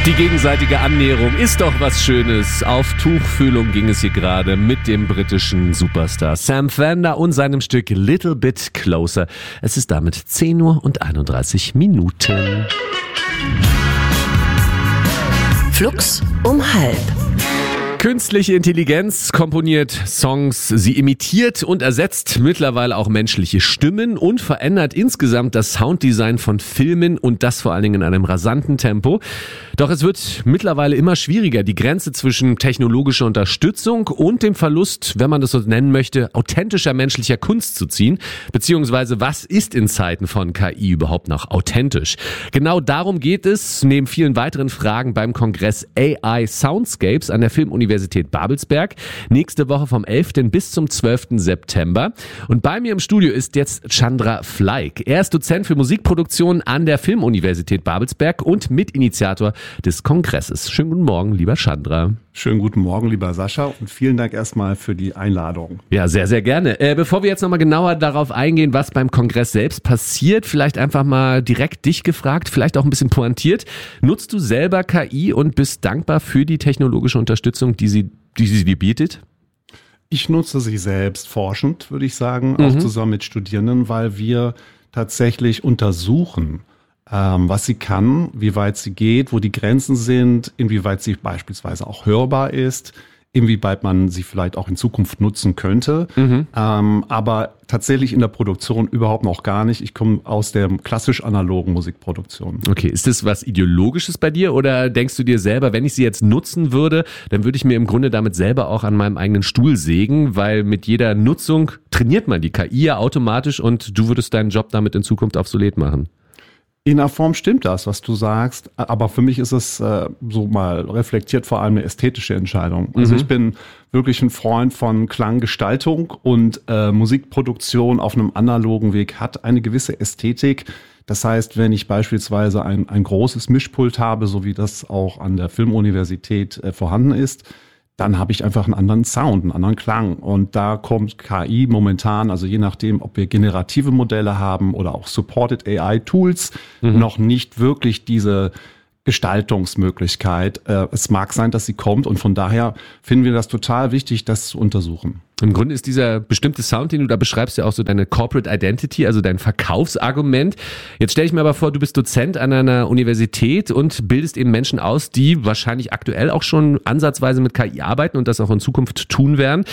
Die gegenseitige Annäherung ist doch was Schönes. Auf Tuchfühlung ging es hier gerade mit dem britischen Superstar Sam Fender und seinem Stück Little Bit Closer. Es ist damit 10:31 Minuten. Flux um halb. Künstliche Intelligenz komponiert Songs, sie imitiert und ersetzt mittlerweile auch menschliche Stimmen und verändert insgesamt das Sounddesign von Filmen und das vor allen Dingen in einem rasanten Tempo. Doch es wird mittlerweile immer schwieriger, die Grenze zwischen technologischer Unterstützung und dem Verlust, wenn man das so nennen möchte, authentischer menschlicher Kunst zu ziehen. Beziehungsweise, was ist in Zeiten von KI überhaupt noch authentisch? Genau darum geht es, neben vielen weiteren Fragen beim Kongress AI Soundscapes an der Filmuniversität Babelsberg. Nächste Woche vom 11. bis zum 12. September. Und bei mir im Studio ist jetzt Chandra Fleig. Er ist Dozent für Musikproduktion an der Filmuniversität Babelsberg und Mitinitiator des Kongresses. Schönen guten Morgen, lieber Chandra. Schönen guten Morgen, lieber Sascha, und vielen Dank erstmal für die Einladung. Ja, sehr, sehr gerne. Bevor wir jetzt nochmal genauer darauf eingehen, was beim Kongress selbst passiert, vielleicht einfach mal direkt dich gefragt, vielleicht auch ein bisschen pointiert. Nutzt du selber KI und bist dankbar für die technologische Unterstützung, die sie dir bietet? Ich nutze sie selbst forschend, würde ich sagen, auch zusammen mit Studierenden, weil wir tatsächlich untersuchen, was sie kann, wie weit sie geht, wo die Grenzen sind, inwieweit sie beispielsweise auch hörbar ist, inwieweit man sie vielleicht auch in Zukunft nutzen könnte. Aber tatsächlich in der Produktion überhaupt noch gar nicht. Ich komme aus der klassisch analogen Musikproduktion. Okay, ist das was Ideologisches bei dir oder denkst du dir selber, wenn ich sie jetzt nutzen würde, dann würde ich mir im Grunde damit selber auch an meinem eigenen Stuhl sägen, weil mit jeder Nutzung trainiert man die KI ja automatisch und du würdest deinen Job damit in Zukunft obsolet machen? In der Form stimmt das, was du sagst, aber für mich ist es so mal reflektiert vor allem eine ästhetische Entscheidung. Also ich bin wirklich ein Freund von Klanggestaltung und Musikproduktion auf einem analogen Weg hat eine gewisse Ästhetik. Das heißt, wenn ich beispielsweise ein großes Mischpult habe, so wie das auch an der Filmuniversität vorhanden ist, dann habe ich einfach einen anderen Sound, einen anderen Klang. Und da kommt KI momentan, also je nachdem, ob wir generative Modelle haben oder auch Supported AI-Tools, noch nicht wirklich diese Gestaltungsmöglichkeit. Es mag sein, dass sie kommt und von daher finden wir das total wichtig, das zu untersuchen. Im Grunde ist dieser bestimmte Sound, den du da beschreibst, ja auch so deine Corporate Identity, also dein Verkaufsargument. Jetzt stelle ich mir aber vor, du bist Dozent an einer Universität und bildest eben Menschen aus, die wahrscheinlich aktuell auch schon ansatzweise mit KI arbeiten und das auch in Zukunft tun werden.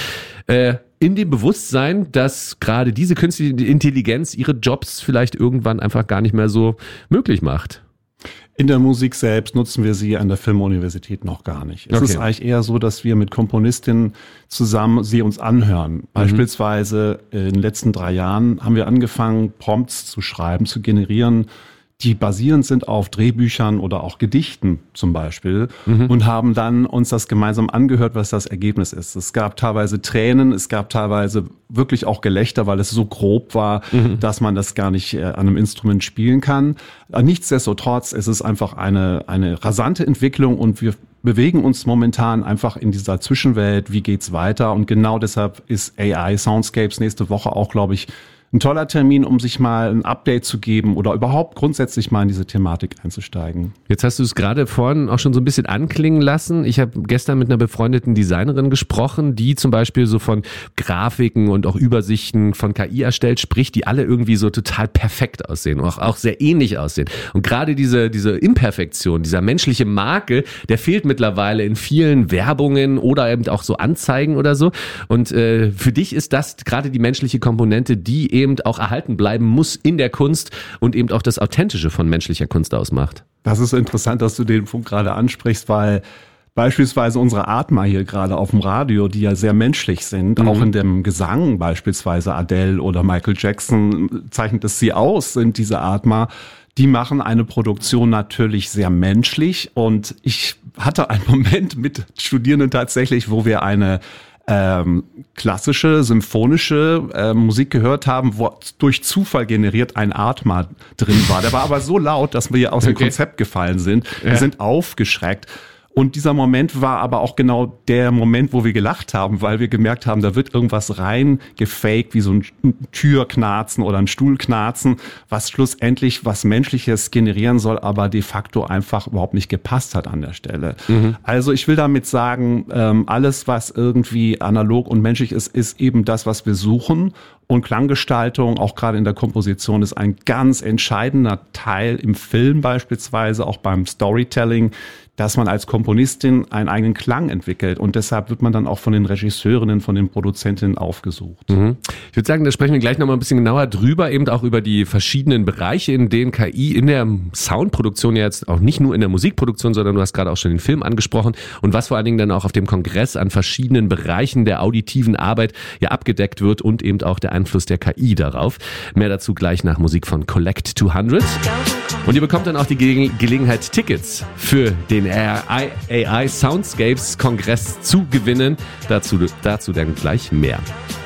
In dem Bewusstsein, dass gerade diese künstliche Intelligenz ihre Jobs vielleicht irgendwann einfach gar nicht mehr so möglich macht. In der Musik selbst nutzen wir sie an der Filmuniversität noch gar nicht. Es ist eigentlich eher so, dass wir mit Komponistinnen zusammen sie uns anhören. Beispielsweise in den letzten 3 Jahren haben wir angefangen, Prompts zu schreiben, zu generieren, die basierend sind auf Drehbüchern oder auch Gedichten zum Beispiel und haben dann uns das gemeinsam angehört, was das Ergebnis ist. Es gab teilweise Tränen, es gab teilweise wirklich auch Gelächter, weil es so grob war, dass man das gar nicht an einem Instrument spielen kann. Nichtsdestotrotz ist es einfach eine rasante Entwicklung und wir bewegen uns momentan einfach in dieser Zwischenwelt. Wie geht's weiter? Und genau deshalb ist AI Soundscapes nächste Woche auch, glaube ich, ein toller Termin, um sich mal ein Update zu geben oder überhaupt grundsätzlich mal in diese Thematik einzusteigen. Jetzt hast du es gerade vorhin auch schon so ein bisschen anklingen lassen. Ich habe gestern mit einer befreundeten Designerin gesprochen, die zum Beispiel so von Grafiken und auch Übersichten von KI erstellt, sprich, die alle irgendwie so total perfekt aussehen, auch sehr ähnlich aussehen. Und gerade diese Imperfektion, dieser menschliche Makel, der fehlt mittlerweile in vielen Werbungen oder eben auch so Anzeigen oder so. Und für dich ist das gerade die menschliche Komponente, die eben auch erhalten bleiben muss in der Kunst und eben auch das Authentische von menschlicher Kunst ausmacht. Das ist interessant, dass du den Punkt gerade ansprichst, weil beispielsweise unsere Atmer hier gerade auf dem Radio, die ja sehr menschlich sind, auch in dem Gesang beispielsweise Adele oder Michael Jackson zeichnet es sie aus, sind diese Atmer, die machen eine Produktion natürlich sehr menschlich und ich hatte einen Moment mit Studierenden tatsächlich, wo wir eine klassische, symphonische Musik gehört haben, wo durch Zufall generiert ein Atma drin war. Der war aber so laut, dass wir aus dem Konzept gefallen sind. Wir sind aufgeschreckt. Und dieser Moment war aber auch genau der Moment, wo wir gelacht haben, weil wir gemerkt haben, da wird irgendwas rein gefaked, wie so ein Türknarzen oder ein Stuhlknarzen, was schlussendlich was Menschliches generieren soll, aber de facto einfach überhaupt nicht gepasst hat an der Stelle. Also ich will damit sagen, alles, was irgendwie analog und menschlich ist, ist eben das, was wir suchen. Und Klanggestaltung, auch gerade in der Komposition, ist ein ganz entscheidender Teil im Film beispielsweise, auch beim Storytelling, dass man als Komponistin einen eigenen Klang entwickelt. Und deshalb wird man dann auch von den Regisseurinnen, von den Produzentinnen aufgesucht. Ich würde sagen, da sprechen wir gleich nochmal ein bisschen genauer drüber, eben auch über die verschiedenen Bereiche, in denen KI in der Soundproduktion ja jetzt auch nicht nur in der Musikproduktion, sondern du hast gerade auch schon den Film angesprochen und was vor allen Dingen dann auch auf dem Kongress an verschiedenen Bereichen der auditiven Arbeit ja abgedeckt wird und eben auch der Einfluss der KI darauf. Mehr dazu gleich nach Musik von Collect 200. Und ihr bekommt dann auch die Gelegenheit, Tickets für den AI Soundscapes Kongress zu gewinnen. Dazu dann gleich mehr.